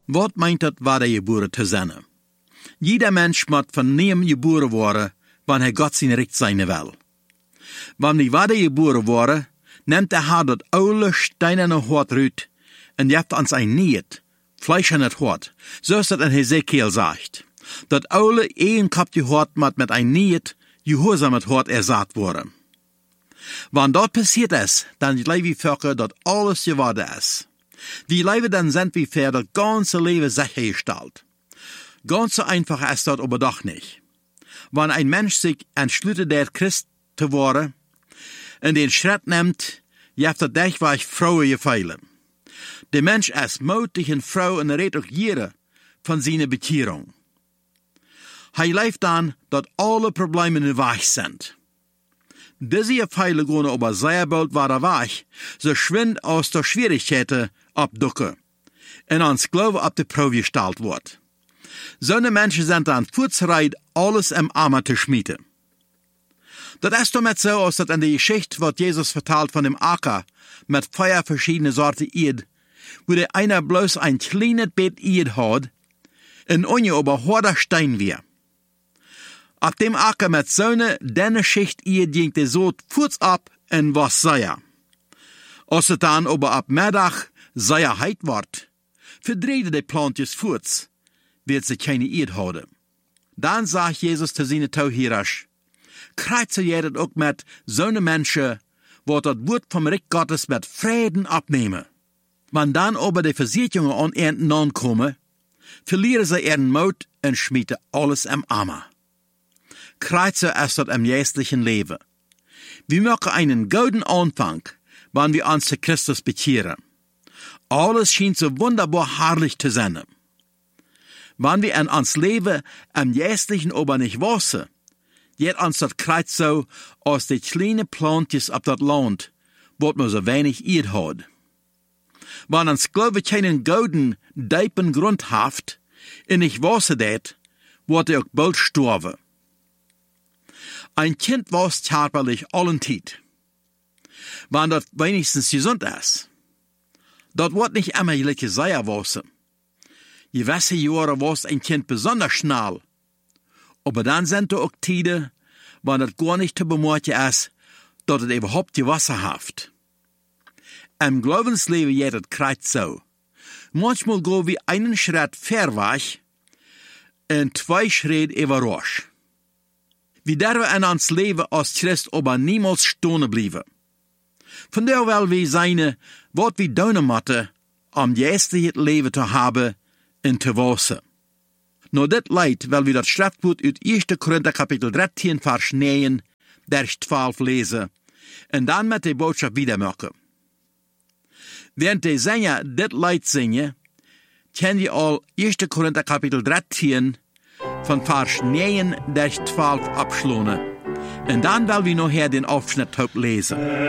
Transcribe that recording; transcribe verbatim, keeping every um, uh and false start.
Wat meint dat wedergeboren te zijn? Jeder Mensch moet van nieuw geboren worden, wanneer Gott zijn recht zijn wil. Wanneer we wedergeboren worden, neemt de Herr dat oude steinerne hart uit en geeft ons een niet, Fleisch in het hart, zoals dat in Hesekiel zegt. Dat oude eenkapje hart moet met een niet, gehoorzaam het hart erzaat worden. Wanneer dat passiert is, dan leven we voor dat alles geworden is. Die leven dan sind wir für das ganze Leben sichergestellt. Ganz so einfach ist das aber doch nicht. Wenn ein Mensch sich entschließt, der Christ zu werden, und den Schritt nimmt, gibt er durchweg Frauen gefeilen. Der Mensch ist mutig und froh und redet auch jeder von seiner Bekehrung. Er lebt dann, dass alle Probleme in den Weg sind. Diese Pfeile gehen aber sehr bald weiter weg, so schwind aus der Schwierigkeiten abducken und ans Glauben ab der Probe gestellt wird. So eine Menschen sind dann vorzubereit, alles im Arme zu schmieden. Das ist damit so, als das in der Geschichte, was Jesus vertelt von dem Acker, mit vier verschiedene Sorten Erd, wo der einer bloß ein kleines Bett Erd hat, und ohne aber harter Stein wir. Ab dem Acker mit so einer dünne Schicht Erd ging der Sod kurz ab und was Seier. Als es dann aber ab Mittag Seier heit wird, verdrehte die Plantjes kurz, wird sie keine Erd haben. Dann sagt Jesus zu seinen Tauhirers, kreuze jedet auch mit so einer Menschen, wo das Wort vom Recht Gottes mit Frieden abnehmen. Wenn dann aber die Versicherungen an ihren ankommen, verlieren sie ihren Mut und schmieden alles im Arme. Kreuze ist das im geistlichen Leben. Wir machen einen guten Anfang, wenn wir uns zu Christus bekehren. Alles scheint so wunderbar herrlich zu sein. Wenn wir in uns Leben im geistlichen aber nicht wissen, geht uns das Kreuz so aus den kleinen Plantjes auf das Land, wo man so wenig Erd hat. Wenn uns Glaube keinen guten, tiefen Grund hat, und ich weiß das, wird er auch bald sterben. Ein Kind weiß körperlich allen Zeit. Wenn das wenigstens gesund ist. Das wird nicht immer gleich sein wissen. Gewisse Jahre weiß ein Kind besonders schnell. Aber dann sind da auch Zeiten, wenn das gar nicht zu bemerken ist, dass es überhaupt gewasser hat. Im Glaubensleben geht es kreuz so. Manchmal gehen wir einen Schritt vorwärts und zwei Schritte überrasch. Wir dürfen in uns Leben als Christ aber niemals stehen bleiben. Von daher will wir sein, was wir tun müssen, um geistliches Leben zu haben und zu wissen. Nur dit Leid, weil wir das Schriftwort aus erster Korinther Kapitel dreizehn, Vers neun, durch zwölf lesen und dann mit der Botschaft wiedermachen. Während die Sänger dit Leid singen, können wir all erster Korinther Kapitel dreizehn von Vers neun durch zwölf abschließen. Und dann wollen wir nachher den Abschnitt lesen.